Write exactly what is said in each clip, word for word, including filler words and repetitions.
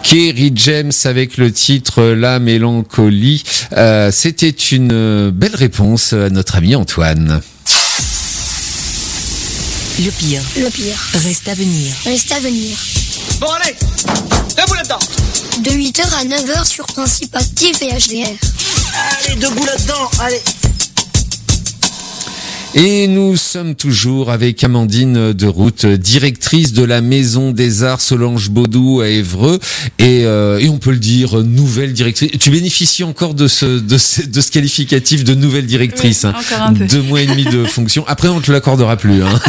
Kerry James avec le titre La Mélancolie. Euh, c'était une belle réponse à notre ami Antoine. Le pire. Le pire. Reste à venir. Reste à venir. Bon allez, debout là-dedans. De huit heures à neuf heures sur Principe Actif et H D R. Allez, debout là-dedans, allez. Et nous sommes toujours avec Amandine Deroute, directrice de la Maison des Arts Solange Baudou à Évreux, et, euh, et on peut le dire, nouvelle directrice. Tu bénéficies encore de ce de ce, de ce qualificatif de nouvelle directrice. Oui, encore un peu. Deux mois et demi de fonction. Après, on te l'accordera plus. Hein.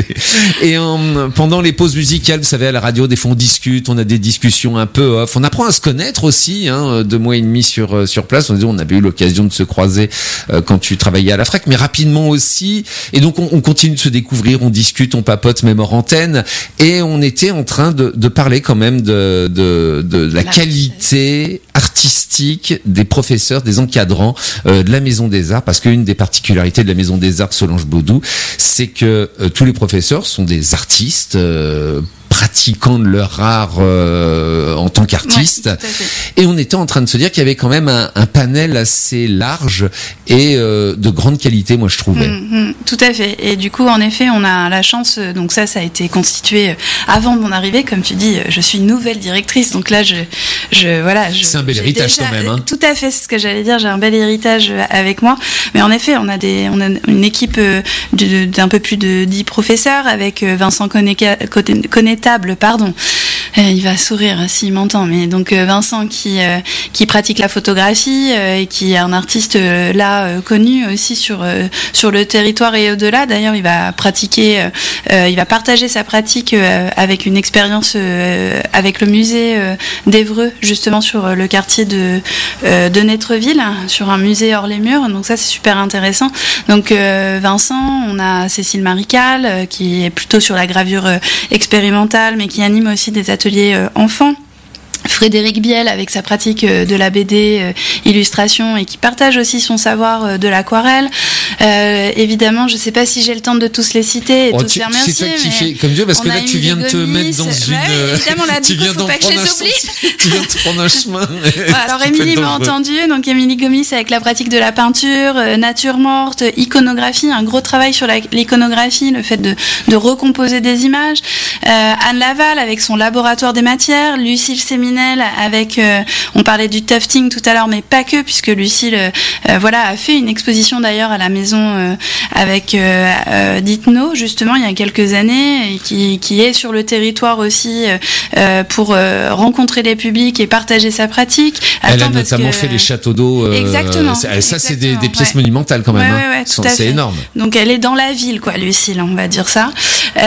Et en, pendant les pauses musicales, vous savez, à la radio, des fois on discute, on a des discussions un peu off. On apprend à se connaître aussi. Hein, deux mois et demi sur sur place. On, dit, on avait eu l'occasion de se croiser euh, quand tu travaillais à la Frac, mais rapidement aussi. Et donc on, on continue de se découvrir, on discute, on papote même hors antenne, et on était en train de, de parler quand même de, de, de la, la qualité artistique des professeurs, des encadrants euh, de la Maison des Arts, parce qu'une des particularités de la Maison des Arts Solange Baudou, c'est que euh, tous les professeurs sont des artistes euh, pratiquant de leur art euh, en tant qu'artiste, ouais, et on était en train de se dire qu'il y avait quand même un, un panel assez large et euh, de grande qualité, moi je trouvais. Mmh, mmh, tout à fait. Et du coup, en effet, on a la chance. Donc ça, ça a été constitué avant mon arrivée, comme tu dis. Je suis nouvelle directrice, donc là, je, je voilà. Je, c'est un bel héritage déjà, quand même. Hein. Tout à fait, c'est ce que j'allais dire. J'ai un bel héritage avec moi. Mais en effet, on a des, on a une équipe de, d'un peu plus de dix professeurs avec Vincent Conneta. Pardon, euh, il va sourire s'il m'entend, mais donc euh, Vincent qui euh, qui pratique la photographie euh, et qui est un artiste euh, là euh, connu aussi sur euh, sur le territoire et au-delà. D'ailleurs, il va pratiquer, euh, il va partager sa pratique euh, avec une expérience euh, avec le musée euh, d'Évreux, justement sur euh, le quartier de euh, de Netreville, sur un musée hors les murs. Donc ça, c'est super intéressant. Donc euh, Vincent, on a Cécile Marical euh, qui est plutôt sur la gravure euh, expérimentale, mais qui anime aussi des ateliers euh, enfants. Frédéric Biel avec sa pratique de la B D euh, illustration et qui partage aussi son savoir euh, de l'aquarelle. Euh, évidemment, je ne sais pas si j'ai le temps de tous les citer et oh, tous tu, les remercier. C'est toi qui fais comme Dieu, parce que là tu viens de te mettre dans une. Bah oui, évidemment, là, tu du coup, viens faut d'en pas que je prendre les un oublie. sens. Tu viens de prendre un chemin. Voilà, alors Émilie m'a entendu, donc Émilie Gomis avec la pratique de la peinture, euh, nature morte, iconographie, un gros travail sur la, l'iconographie, le fait de, de recomposer des images. Euh, Anne Laval avec son laboratoire des matières, Lucille Séminel avec Euh, on parlait du tufting tout à l'heure, mais pas que, puisque Lucille euh, voilà, a fait une exposition d'ailleurs à la maison euh, avec euh, euh, Ditno, justement, il y a quelques années, et qui, qui est sur le territoire aussi euh, pour euh, rencontrer les publics et partager sa pratique. Elle Attends, a notamment que... fait les châteaux d'eau. Euh, exactement. Ça, exactement, c'est des, des pièces ouais. monumentales quand même. Ouais, hein. ouais, ouais, tout c'est à fait. énorme. Donc elle est dans la ville, quoi, Lucille, on va dire ça.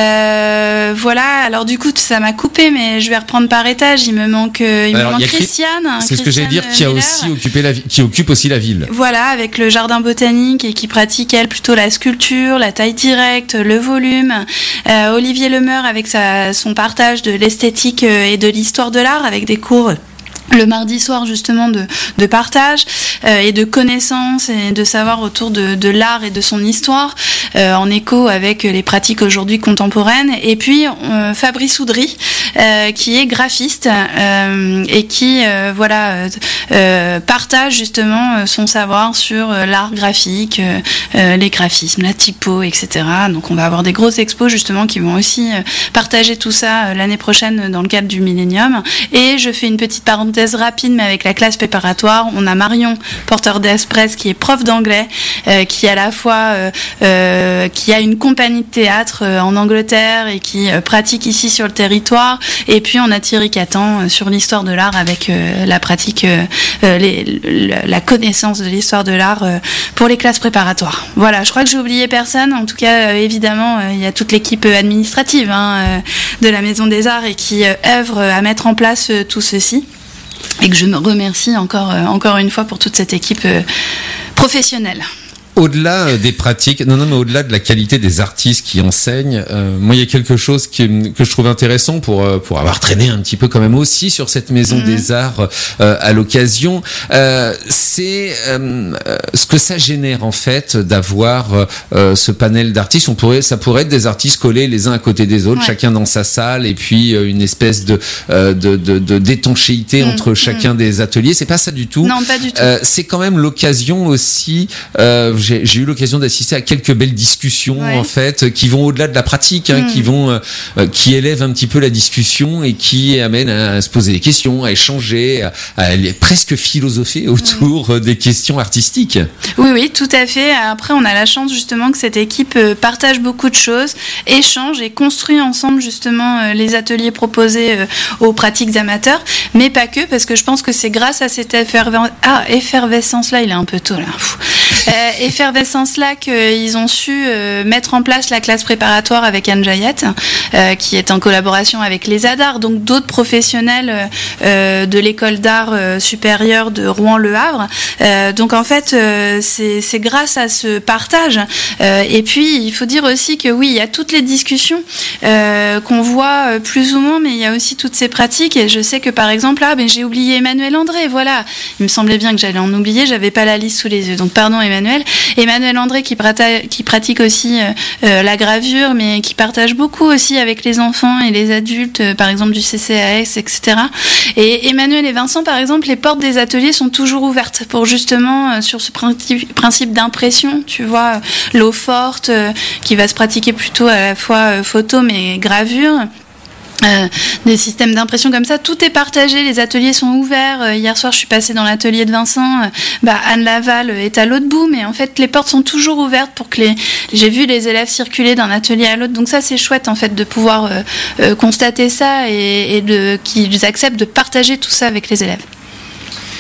Euh, voilà, alors du coup, ça m'a coupé, mais je vais reprendre par étage. Il me manque, il alors, me manque Christ... Christiane. C'est ce que j'allais dire, qui a aussi occupé la, qui occupe aussi la ville. Voilà, avec le jardin botanique et qui pratique elle plutôt la sculpture, la taille directe, le volume. Euh, Olivier Lemeur avec sa, son partage de l'esthétique et de l'histoire de l'art avec des cours le mardi soir justement de, de partage euh, et de connaissances et de savoir autour de, de l'art et de son histoire euh, en écho avec les pratiques aujourd'hui contemporaines. Et puis euh, Fabrice Oudry euh, qui est graphiste euh, et qui euh, voilà euh, partage justement son savoir sur l'art graphique, euh, les graphismes, la typo, et cetera. Donc on va avoir des grosses expos justement qui vont aussi partager tout ça l'année prochaine dans le cadre du Millennium. Et je fais une petite parenthèse rapide, mais avec la classe préparatoire, on a Marion Porter d'Espresse qui est prof d'anglais, euh, qui à la fois euh, euh, qui a une compagnie de théâtre euh, en Angleterre et qui euh, pratique ici sur le territoire. Et puis on a Thierry Catan euh, sur l'histoire de l'art avec euh, la pratique, euh, les, le, la connaissance de l'histoire de l'art euh, pour les classes préparatoires. Voilà, je crois que j'ai oublié personne. En tout cas, euh, évidemment, euh, il y a toute l'équipe administrative hein, euh, de la Maison des Arts et qui euh, œuvre à mettre en place euh, tout ceci. Et que je me remercie encore, euh, encore une fois pour toute cette équipe euh, professionnelle. Au-delà des pratiques, non, non, mais au-delà de la qualité des artistes qui enseignent, euh, moi, il y a quelque chose qui, que je trouve intéressant pour pour avoir traîné un petit peu quand même aussi sur cette maison mmh. des arts euh, à l'occasion. Euh, c'est euh, ce que ça génère en fait d'avoir euh, ce panel d'artistes. On pourrait, ça pourrait être des artistes collés les uns à côté des autres, ouais. chacun dans sa salle, et puis euh, une espèce de euh, de, de, de d'étanchéité mmh. entre chacun mmh. des ateliers. C'est pas ça du tout. Non, pas du tout. Euh, c'est quand même l'occasion aussi. Euh, J'ai, j'ai eu l'occasion d'assister à quelques belles discussions ouais. en fait qui vont au-delà de la pratique, hein, mmh. qui vont, euh, qui élèvent un petit peu la discussion et qui amènent à, à se poser des questions, à échanger, à, à presque philosopher autour mmh. des questions artistiques. Oui, oui, tout à fait. Après, on a la chance justement que cette équipe partage beaucoup de choses, échange et construit ensemble justement les ateliers proposés aux pratiques amateurs, mais pas que, parce que je pense que c'est grâce à cette effervescence, ah, effervescence-là, il est un peu tôt là. Euh, effervescence-là qu'ils ont su euh, mettre en place la classe préparatoire avec Anne Jayette, euh, qui est en collaboration avec les ADAR, donc d'autres professionnels euh, de l'école d'art euh, supérieure de Rouen-Le Havre. Euh, donc en fait, euh, c'est, c'est grâce à ce partage. Euh, et puis, il faut dire aussi que oui, il y a toutes les discussions euh, qu'on voit plus ou moins, mais il y a aussi toutes ces pratiques. Et je sais que par exemple, ah, ben, j'ai oublié Emmanuel André, voilà. Il me semblait bien que j'allais en oublier, j'avais pas la liste sous les yeux. Donc pardon Emmanuel. Emmanuel André qui, prata- qui pratique aussi euh, euh, la gravure, mais qui partage beaucoup aussi avec les enfants et les adultes, euh, par exemple du C C A S, et cetera. Et Emmanuel et Vincent, par exemple, les portes des ateliers sont toujours ouvertes pour justement, euh, sur ce principe, principe d'impression, tu vois, euh, l'eau forte, euh, qui va se pratiquer plutôt à la fois euh, photo mais gravure. Euh, des systèmes d'impression comme ça, tout est partagé, les ateliers sont ouverts. Euh, hier soir, je suis passée dans l'atelier de Vincent, euh, bah, Anne Laval est à l'autre bout, mais en fait, les portes sont toujours ouvertes pour que les. J'ai vu les élèves circuler d'un atelier à l'autre, donc ça, c'est chouette en fait de pouvoir euh, euh, constater ça et, et de qu'ils acceptent de partager tout ça avec les élèves.